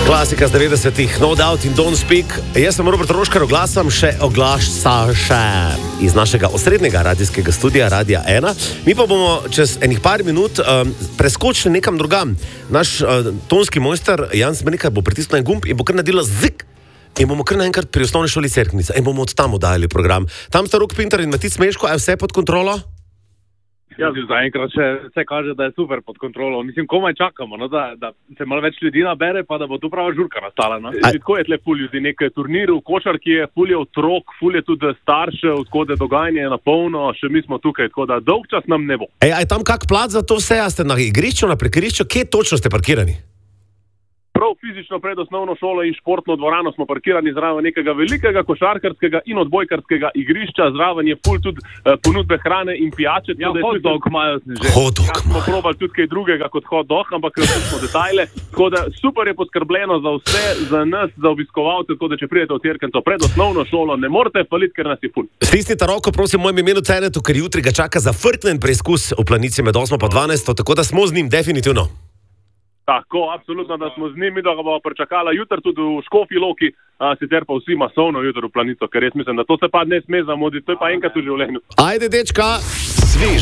Klasika z 90-ih, No Doubt in Don't Speak. Jaz sem Robert Roškar, oglašam še iz našega osrednjega radijskega studia, Radia 1. Mi pa bomo čez enih par minut preskočili nekam drugam. Naš tonski mojster Jan Smernikar bo pritisnil en gumb in bo kar naredila zik. In bomo kar naenkrat pri osnovni šoli Cerknica in bomo od tam oddajali program. Tam sta Rok Pintar in Matic Meško, a je vse pod kontrolo? Ja, zaenkrat še vse kaže, da je super pod kontrolo. Mislim, komaj čakamo, no, da se malo več ljudi nabere, pa da bo tu prava žurka nastala. No. Tako je tle ful ljudi, nek turnir v košarki je, ful je otrok, ful je tudi staršev, tako da dogajanje je na polno, še mi smo tukaj, tako da dolg čas nam ne bo. A je tam kak plat za to vse, a ste na igrišču, na prekrišču, kje točno ste parkirani? Prav fizično pred osnovno šolo in športno dvorano smo parkirani zraven nekega velikega košarkarskega in odbojkarskega igrišča, zraven je ful tudi ponudbe hrane in pijače. Ja, hot dog imajo že. Hot dog smo probali tudi kaj drugega kot hot dog, ampak smo detajle. Tako da super je poskrbljeno za vse, za nas, za obiskovalce, tako da če pridete v Cerknico pred osnovno šolo, ne morete faliti, ker nas je ful. Stisnite roko, prosim, v mojem imenu Cenetu, ker jutri ga čaka zafrknen preizkus v Planici med 8 pa 12, tako da smo z njim definitivno. Tako, absolutno, da smo z njimi, da ga bomo pričakala jutri tudi v Škofji Loki, sicer pa vsi masovno jutri v Planico, ker jaz mislim, da to se pa ne sme zamuditi, to je pa enkrat v življenju. Ajde, dečka, sviž.